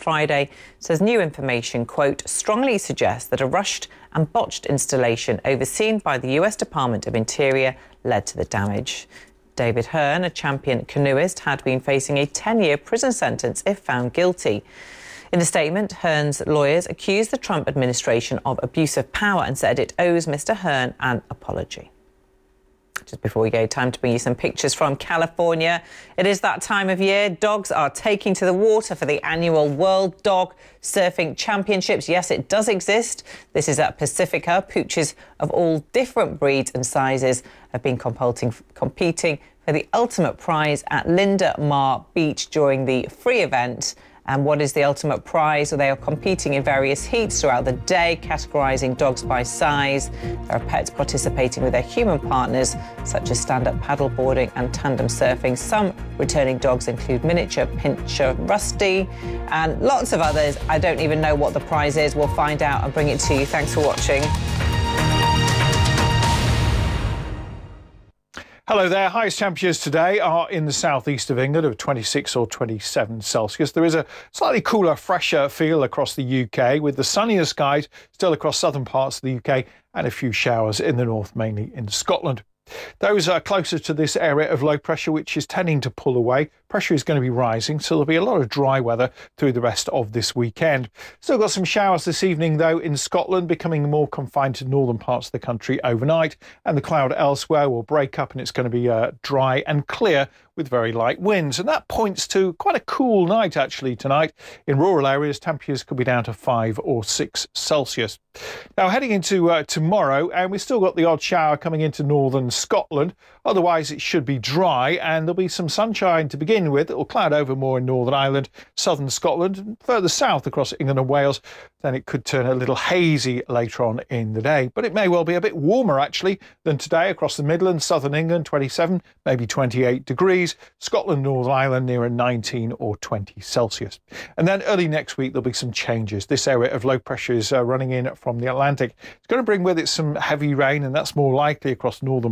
Friday says new information, quote, strongly suggests that a rushed and botched installation overseen by the US Department of Interior led to the damage. David Hearn, a champion canoeist, had been facing a 10-year prison sentence if found guilty. In a statement, Hearn's lawyers accused the Trump administration of abuse of power and said it owes Mr. Hearn an apology. Just before we go, time to bring you some pictures from California. It is that time of year. Dogs are taking to the water for the annual World Dog Surfing Championships. Yes, it does exist. This is at Pacifica. Pooches of all different breeds and sizes have been competing for the ultimate prize at Linda Mar Beach during the free event. And what is the ultimate prize? Well, they are competing in various heats throughout the day, categorising dogs by size. There are pets participating with their human partners, such as stand-up paddleboarding and tandem surfing. Some returning dogs include miniature Pinscher Rusty and lots of others. I don't even know what the prize is. We'll find out and bring it to you. Thanks for watching. Hello there. Highest temperatures today are in the southeast of England of 26 or 27 Celsius. There is a slightly cooler, fresher feel across the UK with the sunnier skies still across southern parts of the UK and a few showers in the north, mainly in Scotland. Those are closer to this area of low pressure, which is tending to pull away. Pressure is going to be rising, so there'll be a lot of dry weather through the rest of this weekend. Still got some showers this evening, though, in Scotland, becoming more confined to northern parts of the country overnight. And the cloud elsewhere will break up and it's going to be dry and clear with very light winds. And that points to quite a cool night, actually, tonight. In rural areas, temperatures could be down to 5 or 6 Celsius. Now, heading into tomorrow, and we've still got the odd shower coming into northern Scotland. Otherwise, it should be dry, and there'll be some sunshine to begin with. It will cloud over more in Northern Ireland, southern Scotland, and further south across England and Wales. Then it could turn a little hazy later on in the day. But it may well be a bit warmer, actually, than today across the Midlands, southern England, 27, maybe 28 degrees. Scotland, Northern Ireland, nearer 19 or 20 Celsius. And then early next week, there'll be some changes. This area of low pressure is running in from the Atlantic. It's going to bring with it some heavy rain, and that's more likely across northern